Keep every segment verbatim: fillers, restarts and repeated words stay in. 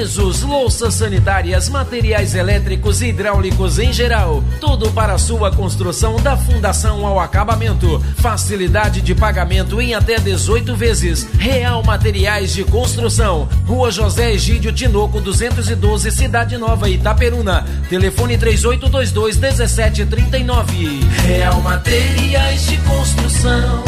pisos, louças sanitárias, materiais elétricos e hidráulicos em geral. Tudo para a sua construção da fundação ao acabamento. Facilidade de pagamento em até dezoito vezes. Real Materiais de Construção. Rua José Egídio Tinoco duzentos e doze, Cidade Nova, Itaperuna. Telefone três oito dois dois, um sete três nove. Real Materiais de Construção.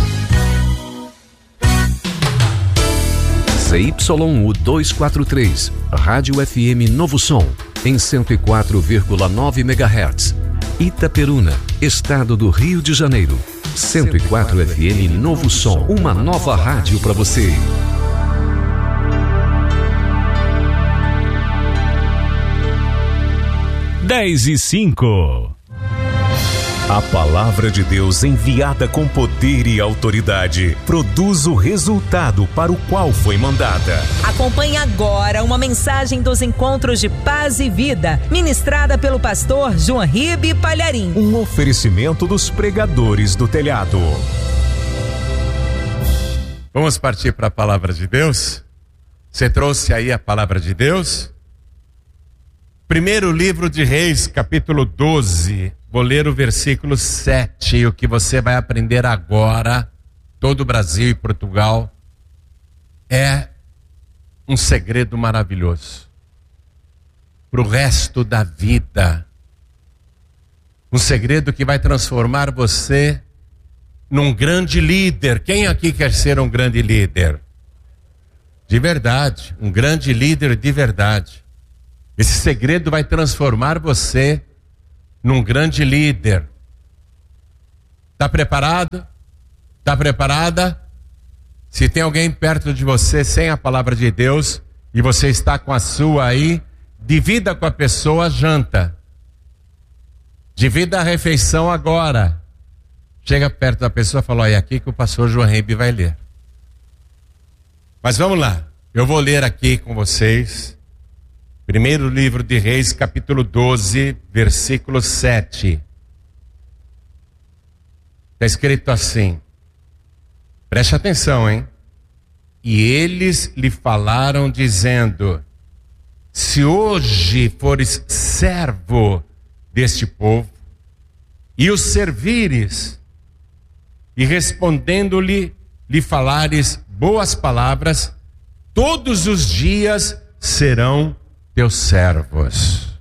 Z Y U duzentos e quarenta e três, Rádio F M Novo Som, em cento e quatro vírgula nove megahertz. Itaperuna, Estado do Rio de Janeiro. cento e quatro F M Novo Som, uma nova rádio para você. dez e cinco. A palavra de Deus enviada com poder e autoridade produz o resultado para o qual foi mandada. Acompanhe agora uma mensagem dos Encontros de Paz e Vida, ministrada pelo pastor João Ribe Palharim. Um oferecimento dos pregadores do telhado. Vamos partir para a palavra de Deus? Você trouxe aí a palavra de Deus? Primeiro livro de Reis, capítulo doze. Vou ler o versículo sete, o que você vai aprender agora, todo o Brasil e Portugal, é um segredo maravilhoso para o resto da vida. Um segredo que vai transformar você num grande líder. Quem aqui quer ser um grande líder? De verdade, um grande líder de verdade. Esse segredo vai transformar você num grande líder. Está preparado? Está preparada? Se tem alguém perto de você sem a palavra de Deus e você está com a sua aí, divida com a pessoa a janta. Divida a refeição agora. Chega perto da pessoa e fala: olha, é aqui que o pastor João Ribe vai ler. Mas vamos lá, eu vou ler aqui com vocês. Primeiro livro de Reis, capítulo doze, versículo sete. Está escrito assim. Preste atenção, hein? E eles lhe falaram dizendo: se hoje fores servo deste povo, e os servires, e respondendo-lhe, lhe falares boas palavras, todos os dias serão teus servos.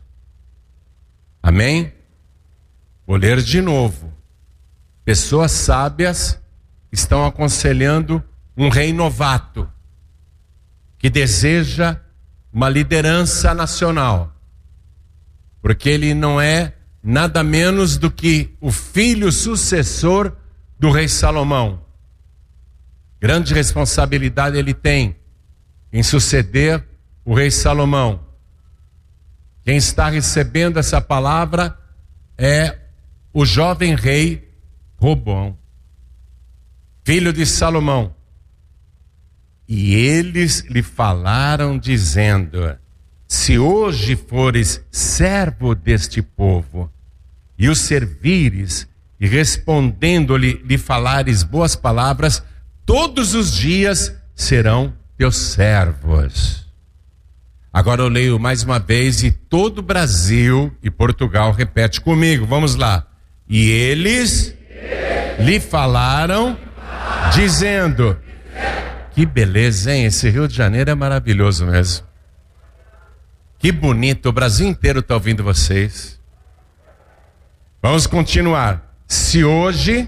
Amém? Vou ler de novo. Pessoas sábias estão aconselhando um rei novato que deseja uma liderança nacional, porque ele não é nada menos do que o filho sucessor do rei Salomão. Grande responsabilidade ele tem em suceder o rei Salomão. Quem está recebendo essa palavra é o jovem rei Roboão, filho de Salomão. E eles lhe falaram dizendo: se hoje fores servo deste povo, e o servires, e respondendo-lhe lhe falares boas palavras, todos os dias serão teus servos. Agora eu leio mais uma vez e todo o Brasil e Portugal repete comigo, vamos lá. E eles lhe falaram dizendo: que beleza, hein? Esse Rio de Janeiro é maravilhoso mesmo. Que bonito, o Brasil inteiro está ouvindo vocês. Vamos continuar. Se hoje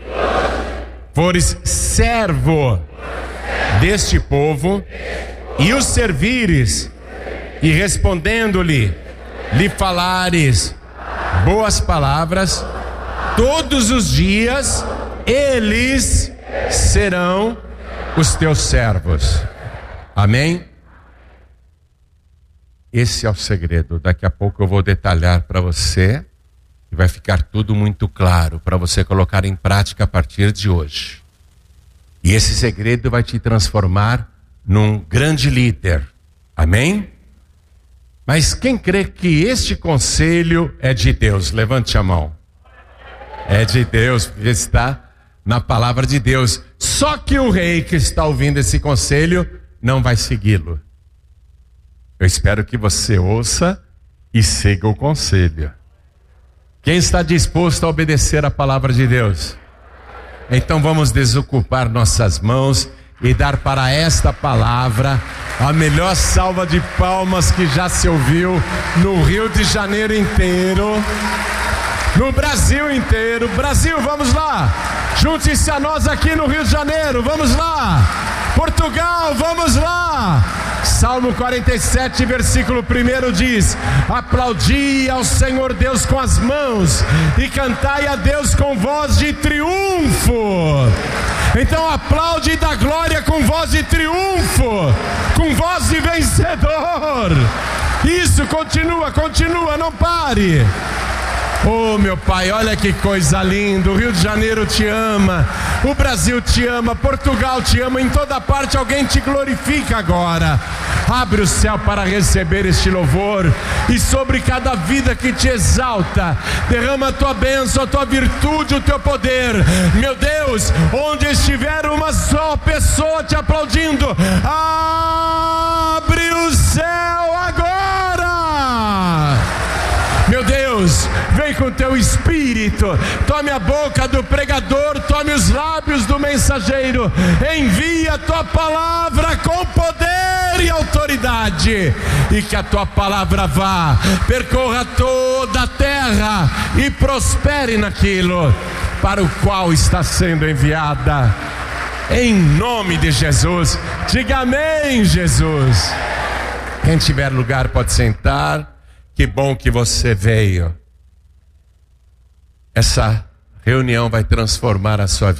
fores servo deste povo e os servires, e respondendo-lhe, lhe falares boas palavras, todos os dias eles serão os teus servos. Amém? Esse é o segredo. Daqui a pouco eu vou detalhar para você e vai ficar tudo muito claro para você colocar em prática a partir de hoje. E esse segredo vai te transformar num grande líder. Amém? Mas quem crê que este conselho é de Deus? Levante a mão. É de Deus, porque está na palavra de Deus. Só que o rei que está ouvindo esse conselho não vai segui-lo. Eu espero que você ouça e siga o conselho. Quem está disposto a obedecer a palavra de Deus? Então vamos desocupar nossas mãos e dar para esta palavra a melhor salva de palmas que já se ouviu no Rio de Janeiro inteiro, no Brasil inteiro. Brasil, vamos lá, junte-se a nós aqui no Rio de Janeiro, vamos lá. Portugal, vamos lá. Salmo quarenta e sete, versículo um diz: aplaudi ao Senhor Deus com as mãos e cantai a Deus com voz de triunfo. Então aplaude e dá glória com voz de triunfo, com voz de vencedor. Isso, continua, continua, não pare. Oh, meu Pai, olha que coisa linda. O Rio de Janeiro te ama, o Brasil te ama, Portugal te ama, em toda parte alguém te glorifica agora. Abre o céu para receber este louvor, e sobre cada vida que te exalta, derrama a tua bênção, a tua virtude, o teu poder. Meu Deus, onde estiver uma só pessoa te aplaudindo, abre o céu agora. Meu Deus, vem com teu espírito, tome a boca do pregador, tome os lábios do mensageiro, envia a tua palavra com poder e autoridade, e que a tua palavra vá, percorra toda a terra e prospere naquilo para o qual está sendo enviada, em nome de Jesus. Diga amém, Jesus. Quem tiver lugar pode sentar. Que bom que você veio. Essa reunião vai transformar a sua vida.